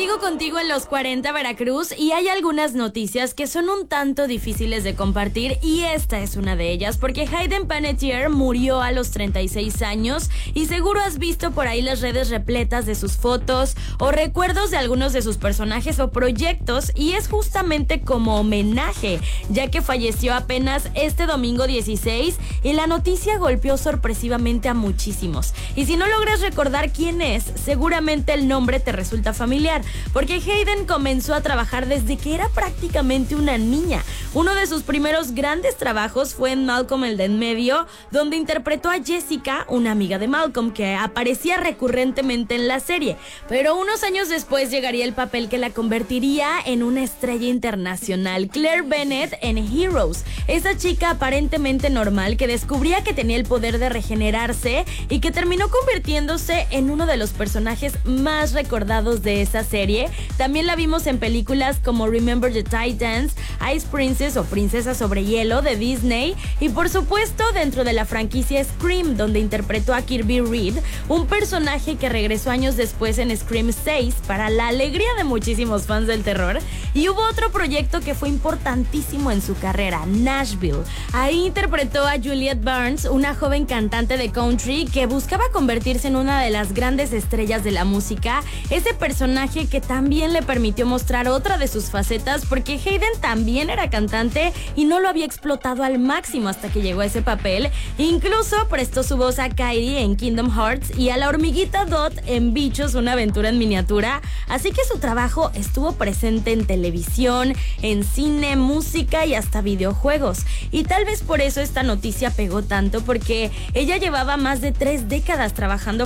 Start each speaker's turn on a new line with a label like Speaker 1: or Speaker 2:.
Speaker 1: Sigo contigo en los 40 Veracruz y hay algunas noticias que son un tanto difíciles de compartir y esta es una de ellas porque Hayden Panettiere murió a los 36 años y seguro has visto por ahí las redes repletas de sus fotos o recuerdos de algunos de sus personajes o proyectos y es justamente como homenaje ya que falleció apenas este domingo 16 y la noticia golpeó sorpresivamente a muchísimos. Y si no logras recordar quién es, seguramente el nombre te resulta familiar, porque Hayden comenzó a trabajar desde que era prácticamente una niña. Uno de sus primeros grandes trabajos fue en Malcolm el de en medio, donde interpretó a Jessica, una amiga de Malcolm que aparecía recurrentemente en la serie. Pero unos años después llegaría el papel que la convertiría en una estrella internacional, Claire Bennett en Heroes, esa chica aparentemente normal que descubría que tenía el poder de regenerarse y que terminó convirtiéndose en uno de los personajes más recordados de esa serie. También la vimos en películas como Remember the Titans, Ice Princess o Princesa sobre Hielo de Disney y por supuesto dentro de la franquicia Scream, donde interpretó a Kirby Reed, un personaje que regresó años después en Scream 6 para la alegría de muchísimos fans del terror. Y hubo otro proyecto que fue importantísimo en su carrera, Nashville. Ahí interpretó a Juliette Barnes, una joven cantante de country que buscaba convertirse en una de las grandes estrellas de la música. Ese personaje que también le permitió mostrar otra de sus facetas porque Hayden también era cantante y no lo había explotado al máximo hasta que llegó a ese papel. Incluso prestó su voz a Kairi en Kingdom Hearts y a la hormiguita Dot en Bichos, una aventura en miniatura. Así que su trabajo estuvo presente en televisión, en cine, música y hasta videojuegos. Y tal vez por eso esta noticia pegó tanto porque ella llevaba más de 3 décadas trabajando